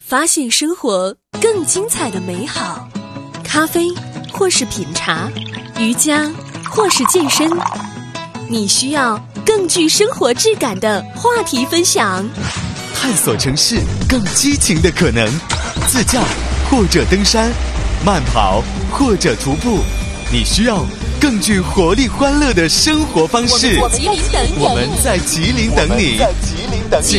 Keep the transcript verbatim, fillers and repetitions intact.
发现生活更精彩的美好。咖啡或是品茶，瑜伽或是健身，你需要更具生活质感的话题分享。 探索城市更激情的可能，自驾或者登山，慢跑或者徒步，你需要更具活力欢乐的生活方式。 我们在吉林等你， 我们在吉林等你。